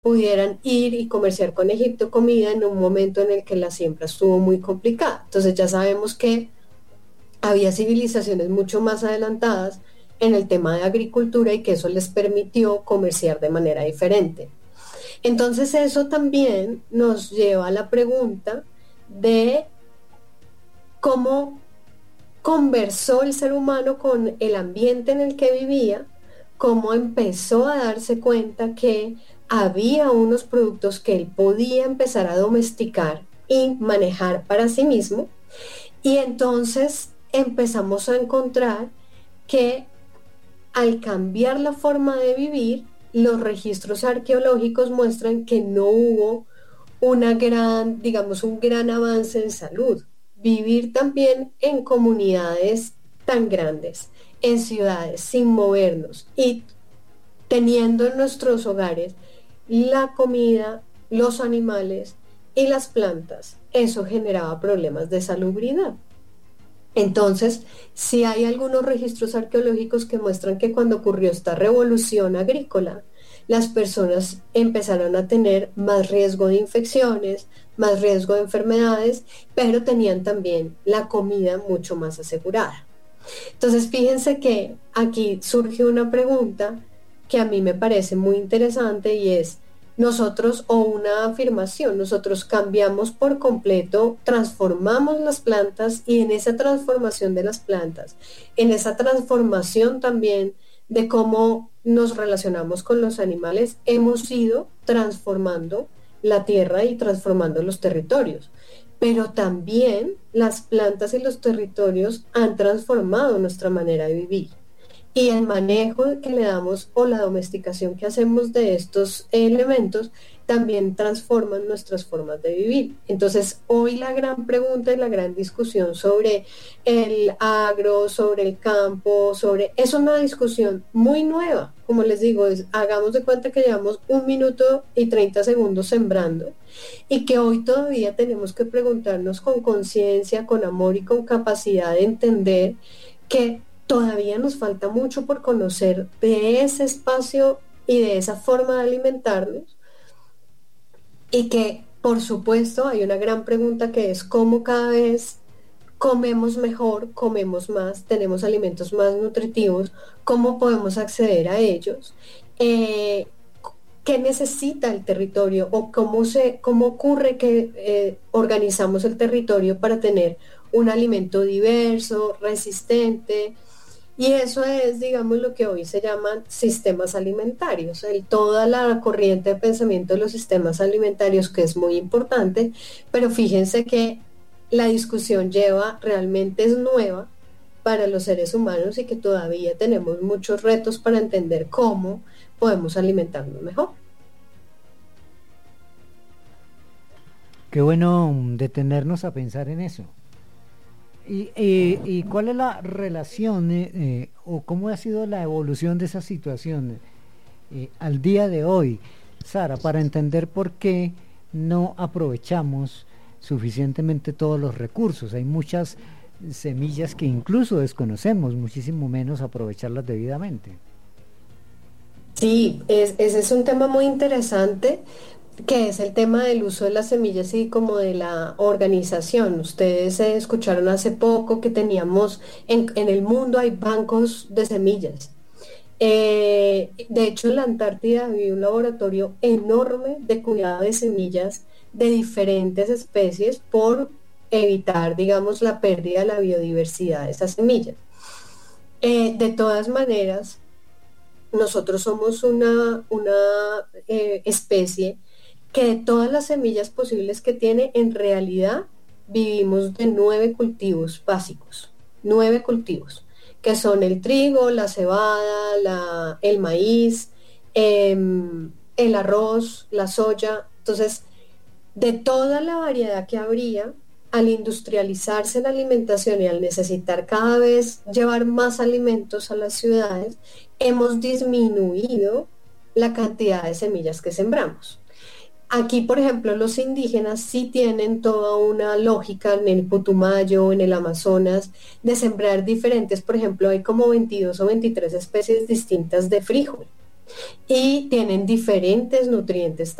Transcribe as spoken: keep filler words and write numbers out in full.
pudieran ir y comerciar con Egipto comida en un momento en el que la siembra estuvo muy complicada. Entonces ya sabemos que había civilizaciones mucho más adelantadas en el tema de agricultura y que eso les permitió comerciar de manera diferente. Entonces eso también nos lleva a la pregunta de cómo conversó el ser humano con el ambiente en el que vivía, cómo empezó a darse cuenta que había unos productos que él podía empezar a domesticar y manejar para sí mismo, y entonces empezamos a encontrar que al cambiar la forma de vivir, los registros arqueológicos muestran que no hubo una gran, digamos, un gran avance en salud. Vivir también en comunidades tan grandes, en ciudades, sin movernos y teniendo en nuestros hogares la comida, los animales y las plantas, eso generaba problemas de salubridad. Entonces, sí hay algunos registros arqueológicos que muestran que cuando ocurrió esta revolución agrícola, las personas empezaron a tener más riesgo de infecciones, más riesgo de enfermedades, pero tenían también la comida mucho más asegurada. Entonces, fíjense que aquí surge una pregunta que a mí me parece muy interesante y es, nosotros, o una afirmación, nosotros cambiamos por completo, transformamos las plantas y en esa transformación de las plantas, en esa transformación también de cómo nos relacionamos con los animales, hemos ido transformando la tierra y transformando los territorios. Pero también las plantas y los territorios han transformado nuestra manera de vivir. Y el manejo que le damos o la domesticación que hacemos de estos elementos también transforman nuestras formas de vivir. Entonces, hoy la gran pregunta y la gran discusión sobre el agro, sobre el campo, sobre es una discusión muy nueva. Como les digo, es, hagamos de cuenta que llevamos un minuto y treinta segundos sembrando y que hoy todavía tenemos que preguntarnos con conciencia, con amor y con capacidad de entender que todavía nos falta mucho por conocer de ese espacio y de esa forma de alimentarnos y que, por supuesto, hay una gran pregunta que es cómo cada vez comemos mejor, comemos más, tenemos alimentos más nutritivos, cómo podemos acceder a ellos, eh, qué necesita el territorio o cómo, se, cómo ocurre que eh, organizamos el territorio para tener un alimento diverso, resistente. Y eso es, digamos, lo que hoy se llaman sistemas alimentarios, el, toda la corriente de pensamiento de los sistemas alimentarios, que es muy importante, pero fíjense que la discusión lleva, realmente es nueva para los seres humanos y que todavía tenemos muchos retos para entender cómo podemos alimentarnos mejor. Qué bueno detenernos a pensar en eso. ¿Y, y, y cuál es la relación eh, eh, o cómo ha sido la evolución de esa situación eh, al día de hoy, Sara, para entender por qué no aprovechamos suficientemente todos los recursos? Hay muchas semillas que incluso desconocemos, muchísimo menos aprovecharlas debidamente. Sí, es, ese es un tema muy interesante, que es el tema del uso de las semillas y como de la organización. Ustedes eh, escucharon hace poco que teníamos, en, en el mundo hay bancos de semillas. Eh, de hecho, en la Antártida había un laboratorio enorme de cuidado de semillas de diferentes especies por evitar, digamos, la pérdida de la biodiversidad de esas semillas. Eh, de todas maneras, nosotros somos una, una eh, especie que de todas las semillas posibles que tiene, en realidad vivimos de nueve cultivos básicos, nueve cultivos, que son el trigo, la cebada, la, el maíz, eh, el arroz, la soya. Entonces, de toda la variedad que habría, al industrializarse la alimentación y al necesitar cada vez llevar más alimentos a las ciudades, hemos disminuido la cantidad de semillas que sembramos. Aquí, por ejemplo, los indígenas sí tienen toda una lógica en el Putumayo, en el Amazonas, de sembrar diferentes. Por ejemplo, hay como veintidós o veintitrés especies distintas de frijol. y tienen diferentes nutrientes